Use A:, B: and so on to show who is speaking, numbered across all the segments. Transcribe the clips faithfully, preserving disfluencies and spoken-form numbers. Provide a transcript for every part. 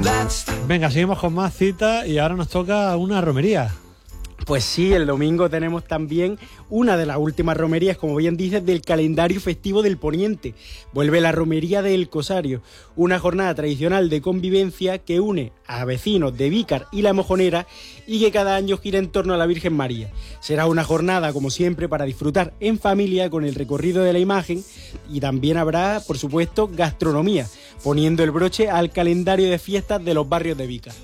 A: Venga, seguimos con más citas y ahora nos toca una romería.
B: Pues sí, el domingo tenemos también una de las últimas romerías, como bien dices, del calendario festivo del Poniente. Vuelve la romería del Cosario, una jornada tradicional de convivencia que une a vecinos de Vícar y La Mojonera y que cada año gira en torno a la Virgen María. Será una jornada, como siempre, para disfrutar en familia con el recorrido de la imagen y también habrá, por supuesto, gastronomía, poniendo el broche al calendario de fiestas de los barrios de Vícar.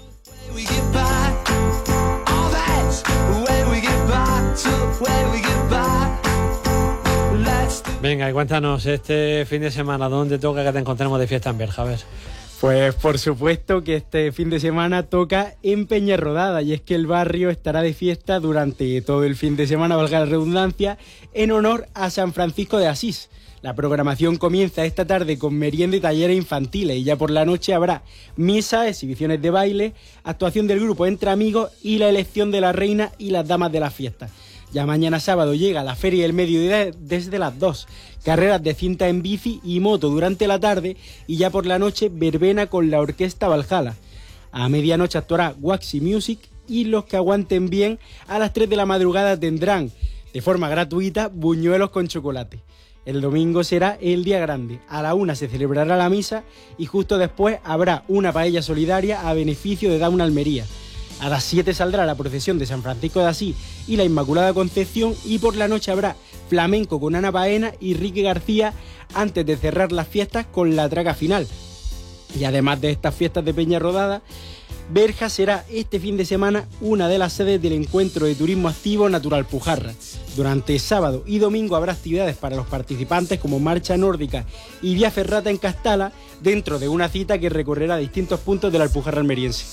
A: Venga, y cuéntanos, este fin de semana, ¿dónde toca que te encontremos de fiesta en Berja? A ver.
B: Pues por supuesto que este fin de semana toca en Peñarrodada, y es que el barrio estará de fiesta durante todo el fin de semana, valga la redundancia, en honor a San Francisco de Asís. La programación comienza esta tarde con merienda y talleres infantiles, y ya por la noche habrá misa, exhibiciones de baile, actuación del grupo Entre Amigos y la elección de la reina y las damas de la fiesta. Ya mañana sábado llega la Feria del Mediodía desde las dos, carreras de cinta en bici y moto durante la tarde, y ya por la noche verbena con la Orquesta Valhalla. A medianoche actuará Waxy Music y los que aguanten bien a las tres de la madrugada tendrán de forma gratuita buñuelos con chocolate. El domingo será el día grande, a la una se celebrará la misa y justo después habrá una paella solidaria a beneficio de Dauna Almería. A las siete saldrá la procesión de San Francisco de Asís y la Inmaculada Concepción, y por la noche habrá flamenco con Ana Baena y Ricky García antes de cerrar las fiestas con la traca final. Y además de estas fiestas de Peñarrodada, Berja será este fin de semana una de las sedes del encuentro de turismo activo Natural Pujarra. Durante sábado y domingo habrá actividades para los participantes como marcha nórdica y vía ferrata en Castala, dentro de una cita que recorrerá distintos puntos de la Alpujarra almeriense.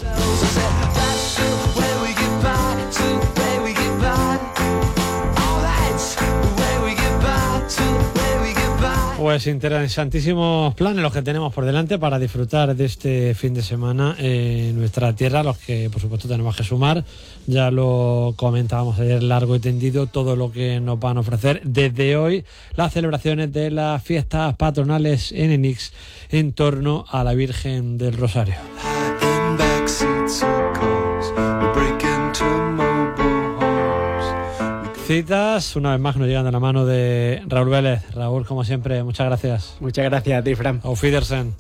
A: Pues interesantísimos planes los que tenemos por delante para disfrutar de este fin de semana en nuestra tierra, los que por supuesto tenemos que sumar. Ya lo comentábamos ayer largo y tendido, todo lo que nos van a ofrecer desde hoy las celebraciones de las fiestas patronales en Enix en torno a la Virgen del Rosario. Citas, una vez más nos llegan de la mano de Raúl Vélez. Raúl, como siempre, muchas gracias.
B: Muchas gracias a ti, Fran.
A: Auf Wiedersehen.